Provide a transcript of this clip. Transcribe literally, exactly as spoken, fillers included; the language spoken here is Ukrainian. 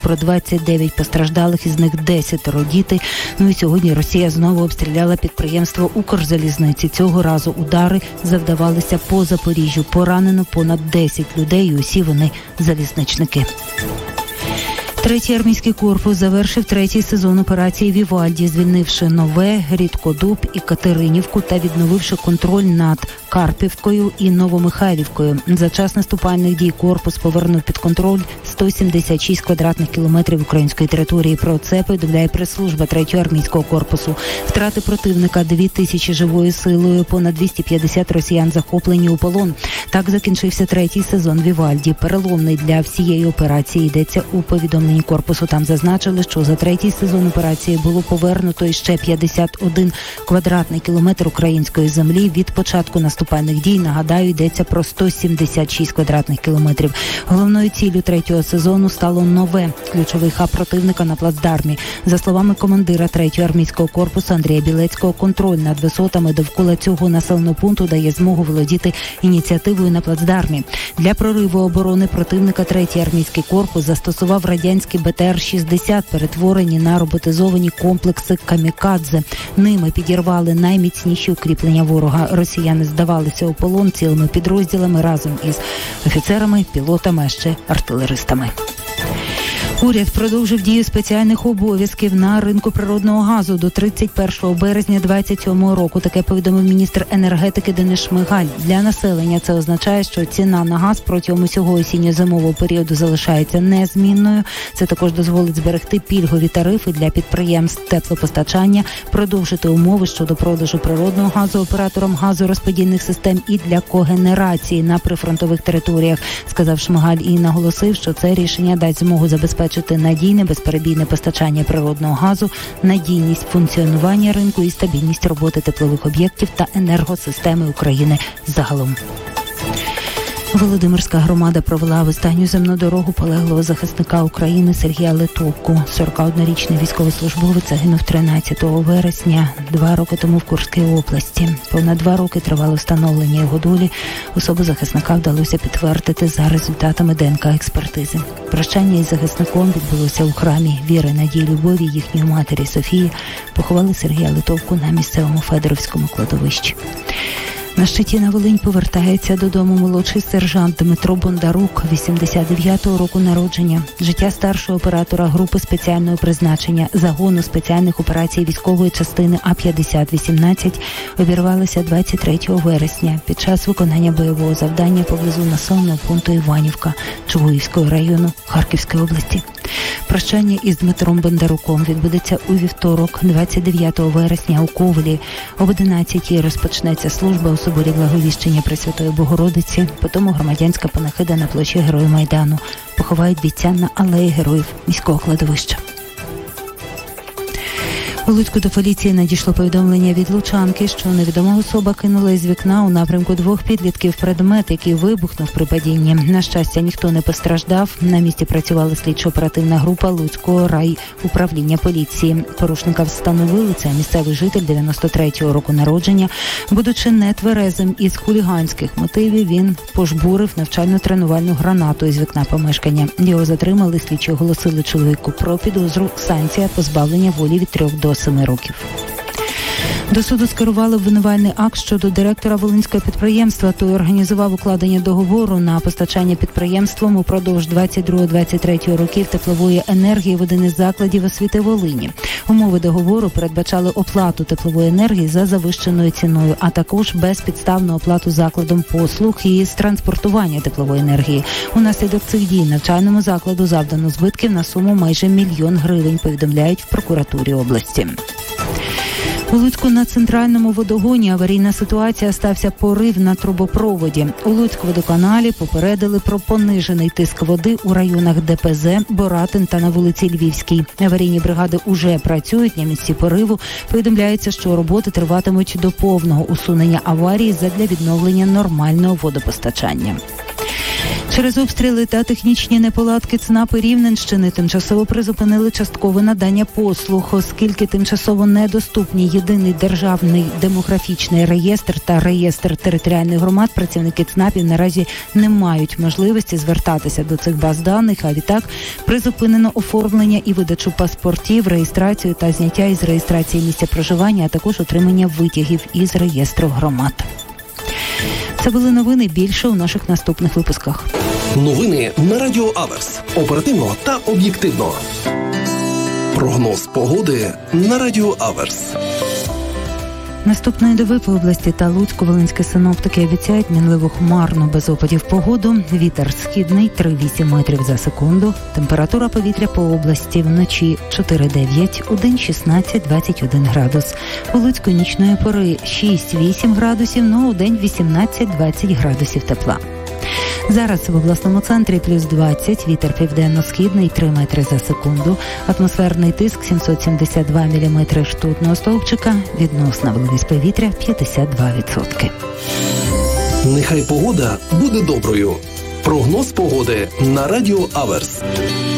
про двадцять дев'ять постраждалих, із них десятеро діти. Ну і сьогодні Росія знову обстріляла підприємство Укрзалізниці. Цього разу удари завдавалися по Запоріжжю. Поранено понад десять людей, і усі вони залізничники. Третій армійський корпус завершив третій сезон операції «Вівальді», звільнивши Нове, Рідкодуб і Катеринівку та відновивши контроль над Карпівкою і Новомихайлівкою. За час наступальних дій корпус повернув під контроль сто сімдесят шість квадратних кілометрів української території. Про це повідомляє прес-служба третього армійського корпусу. Втрати противника – дві тисячі живою силою, понад двісті п'ятдесят росіян захоплені у полон. Так закінчився третій сезон «Вівальді». Переломний для всієї операції, йдеться у повідомленні корпусу. Там зазначили, що за третій сезон операції було повернуто іще п'ятдесят один квадратний кілометр української землі. Від початку наступальних дій, нагадаю, йдеться про сто сімдесят шість квадратних кілометрів. Головною ціллю третього сезону стало Нове, ключовий хаб противника на плацдармі. За словами командира третього армійського корпусу Андрія Білецького, контроль над висотами довкола цього населеного пункту дає змогу володіти ініціативою на плацдармі. Для прориву оборони противника третій армійський корпус застосував радянські Бе Те Ер шістдесят, перетворені на роботизовані комплекси «Камікадзе». Ними підірвали найміцніші укріплення ворога. Росіяни здавалися у полон цілими підрозділами разом із офіцерами, пілотами, а ще артилеристами. Уряд продовжив дію спеціальних обов'язків на ринку природного газу до тридцять першого березня двадцять сьомого року. Таке повідомив міністр енергетики Денис Шмигаль. Для населення це означає, що ціна на газ протягом усього осінньо-зимового періоду залишається незмінною. Це також дозволить зберегти пільгові тарифи для підприємств теплопостачання, продовжити умови щодо продажу природного газу операторам газорозподільних систем і для когенерації на прифронтових територіях, сказав Шмигаль і наголосив, що це рішення дасть змогу забезпечити надійне, безперебійне постачання природного газу, надійність функціонування ринку і стабільність роботи теплових об'єктів та енергосистеми України загалом. Володимирська громада провела в останню земну дорогу полеглого захисника України Сергія Литовку. сорокаоднорічний військовослужбовець загинув тринадцятого вересня, два роки тому в Курській області. Понад два роки тривало встановлення його долі. Особу захисника вдалося підтвердити за результатами Де Ен Ка-експертизи. Прощання із захисником відбулося у храмі віри, надії, любові їхньої матері Софії. Поховали Сергія Литовку на місцевому Федорівському кладовищі. На щиті на Волинь повертається додому молодший сержант Дмитро Бондарук, вісімдесят дев'ятого року народження. Життя старшого оператора групи спеціального призначення загону спеціальних операцій військової частини А п'ятдесят вісімнадцять обірвалося двадцять третього вересня під час виконання бойового завдання поблизу населеного пункту Іванівка Чугуївського району Харківської області. Прощання із Дмитром Бондаруком відбудеться у вівторок, двадцять дев'ятого вересня у Ковелі. Об одинадцятій розпочнеться служба у соборі Благовіщення Пресвятої Богородиці, потім громадянська панахида на площі Героїв Майдану. Поховають бійця на алеї Героїв міського кладовища. У Луцьку до поліції надійшло повідомлення від лучанки, що невідома особа кинула із вікна у напрямку двох підлітків предмет, який вибухнув при падінні. На щастя, ніхто не постраждав. На місці працювала слідчо-оперативна група Луцького райуправління поліції. Порушника встановили, це місцевий житель дев'яносто третього року народження. Будучи нетверезим із хуліганських мотивів, він пожбурив навчально-тренувальну гранату із вікна помешкання. Його затримали, слідчі оголосили чоловіку про підозру. Санкція позбавлення волі від трьох до семи років. До суду скерували обвинувальний акт щодо директора волинського підприємства. Той організував укладення договору на постачання підприємством упродовж двадцять другого - двадцять третього років теплової енергії в один із закладів освіти Волині. Умови договору передбачали оплату теплової енергії за завищеною ціною, а також безпідставну оплату закладом послуг і з транспортування теплової енергії. Унаслідок цих дій навчальному закладу завдано збитків на суму майже мільйон гривень, повідомляють в прокуратурі області. У Луцьку на центральному водогоні аварійна ситуація, стався порив на трубопроводі. У Луцькводоканалі попередили про понижений тиск води у районах Де Пе Зе, Боратин та на вулиці Львівській. Аварійні бригади уже працюють на місці пориву. Повідомляється, що роботи триватимуть до повного усунення аварії задля відновлення нормального водопостачання. Через обстріли та технічні неполадки ЦНАПи Рівненщини тимчасово призупинили часткове надання послуг, оскільки тимчасово недоступні єдиний державний демографічний реєстр та реєстр територіальних громад. Працівники ЦНАПів наразі не мають можливості звертатися до цих баз даних, а відтак призупинено оформлення і видачу паспортів, реєстрацію та зняття із реєстрації місця проживання, а також отримання витягів із реєстру громад. Це були новини. Більше у наших наступних випусках. Новини на Радіо Аверс. Оперативно та об'єктивно. Прогноз погоди на Радіо Аверс. Наступної доби по області та Луцьку-Волинські синоптики обіцяють мінливо хмарну без опадів погоду. Вітер східний три-вісім метрів за секунду. Температура повітря по області вночі чотири-дев'ять, удень шістнадцять-двадцять один градус. У Луцьку нічної пори шість-вісім градусів, но удень вісімнадцять-двадцять градусів тепла. Зараз в обласному центрі плюс двадцять, вітер південно-східний три метри за секунду, атмосферний тиск сімсот сімдесят два міліметри ртутного стовпчика, відносна вологість повітря п'ятдесят два відсотки. Нехай погода буде доброю. Прогноз погоди на Радіо Аверс.